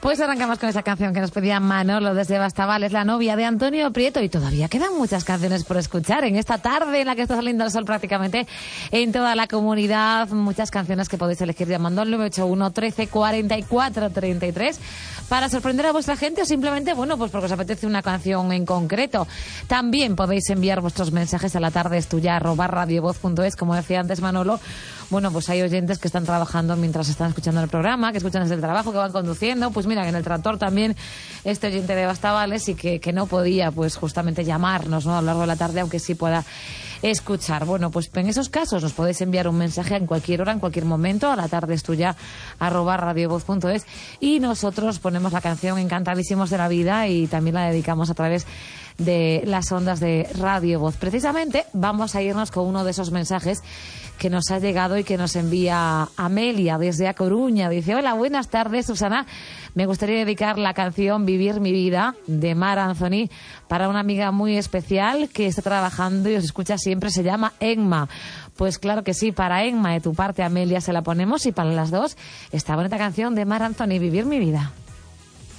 Pues arrancamos con esa canción que nos pedía Manolo desde Bastavales, la novia de Antonio Prieto, y todavía quedan muchas canciones por escuchar en esta tarde en la que está saliendo el sol prácticamente en toda la comunidad. Muchas canciones que podéis elegir llamando al 981 13 44 33 para sorprender a vuestra gente o simplemente, bueno, pues porque os apetece una canción en concreto. También podéis enviar vuestros mensajes a la tarde estuya @radiovoz.es, como decía antes Manolo. Bueno, pues hay oyentes que están trabajando mientras están escuchando el programa, que escuchan desde el trabajo, que van conduciendo. Pues mira, que en el tractor también este oyente de Bastavales y que no podía pues justamente llamarnos, ¿no?, a lo largo de la tarde, aunque sí pueda escuchar. Bueno, pues en esos casos nos podéis enviar un mensaje en cualquier hora, en cualquier momento, a la tarde estuya @radiovoz.es, y nosotros ponemos la canción Encantadísimos de la Vida y también la dedicamos a través de las ondas de Radio Voz. Precisamente vamos a irnos con uno de esos mensajes que nos ha llegado y que nos envía Amelia desde A Coruña. Dice: hola, buenas tardes, Susana. Me gustaría dedicar la canción Vivir mi vida de Mar Anthony para una amiga muy especial que está trabajando y os escucha siempre. Se llama Emma. Pues claro que sí, para Emma de tu parte, Amelia, se la ponemos, y para las dos esta bonita canción de Mar Anthony, Vivir mi vida.